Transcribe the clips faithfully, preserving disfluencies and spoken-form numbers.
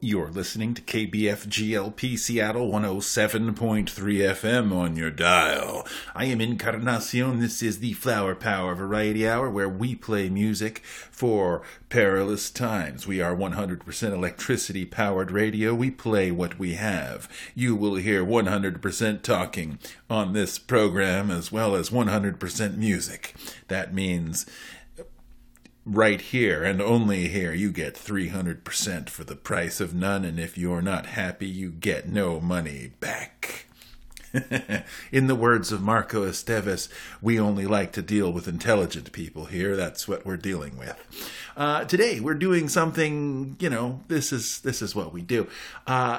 You're listening to K B F G L P Seattle one oh seven point three F M on your dial. I am Encarnacion. This is the Flower Power Variety Hour, where we play music for perilous times. We are one hundred percent electricity-powered radio. We play what we have. You will hear one hundred percent talking on this program, as well as one hundred percent music. That means right here and only here, you get three hundred percent for the price of none, and if you're not happy, you get no money back. In the words of Marco Esteves, we only like to deal with intelligent people here. That's what we're dealing with. Uh, today, we're doing something, you know, this is this is what we do. Uh,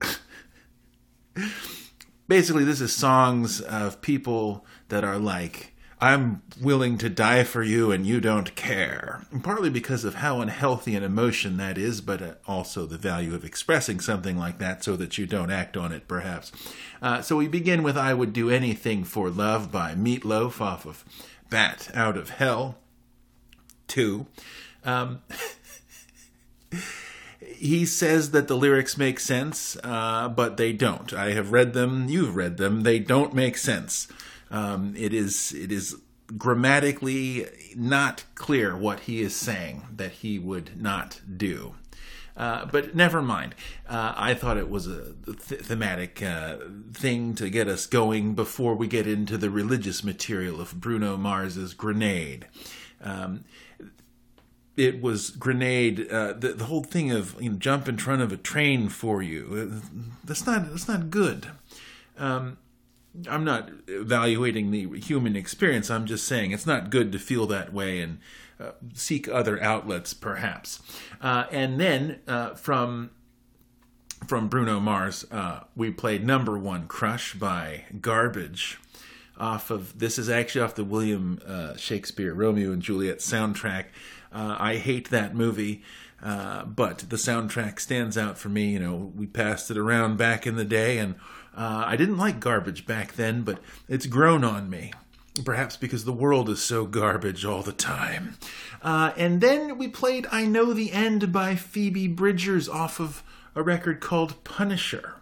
basically, this is songs of people that are like, I'm willing to die for you and you don't care. And partly because of how unhealthy an emotion that is, but uh, also the value of expressing something like that so that you don't act on it, perhaps. Uh, so we begin with I Would Do Anything for Love by Meat Loaf off of Bat Out of Hell two. Um, he says that the lyrics make sense, uh, but they don't. I have read them. You've read them. They don't make sense. Um, it is it is grammatically not clear what he is saying that he would not do. Uh, but never mind. Uh, I thought it was a th- thematic uh, thing to get us going before we get into the religious material of Bruno Mars's Grenade. Um, it was Grenade, uh, the, the whole thing of, you know, jump in front of a train for you. That's not that's not good. Um, I'm not evaluating the human experience. I'm just saying it's not good to feel that way and uh, seek other outlets, perhaps. Uh, and then uh, from from Bruno Mars, uh, we played Number One Crush by Garbage. Off of this is actually off the William uh, Shakespeare Romeo and Juliet soundtrack. Uh, I hate that movie. Uh, but the soundtrack stands out for me. You know, we passed it around back in the day, and uh, I didn't like Garbage back then, but it's grown on me. Perhaps because the world is so garbage all the time. Uh, and then we played I Know the End by Phoebe Bridgers off of a record called Punisher.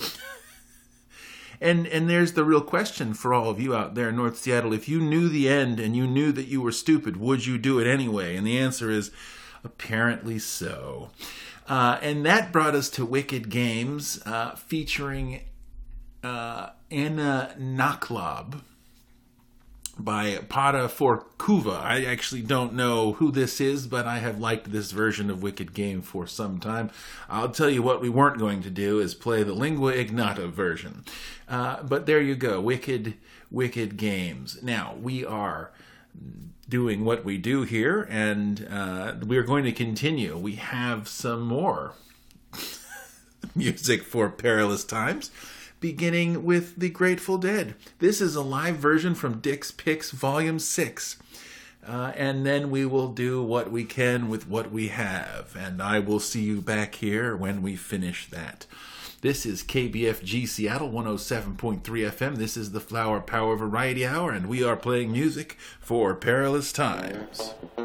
And and there's the real question for all of you out there in North Seattle. If you knew the end and you knew that you were stupid, would you do it anyway? And the answer is, apparently so. Uh, and that brought us to Wicked Games, uh, featuring uh, Anna Naklob by Pada Forkuva. I actually don't know who this is, but I have liked this version of Wicked Game for some time. I'll tell you what we weren't going to do is play the Lingua Ignota version. Uh, but there you go, Wicked, Wicked Games. Now, we are doing what we do here, and uh, we're going to continue. We have some more music for perilous times, beginning with the Grateful Dead. This is a live version from Dick's Picks Volume six. Uh, and then we will do what we can with what we have. And I will see you back here when we finish that. This is K B F G Seattle one oh seven point three F M. This is the Flower Power Variety Hour, and we are playing music for perilous times.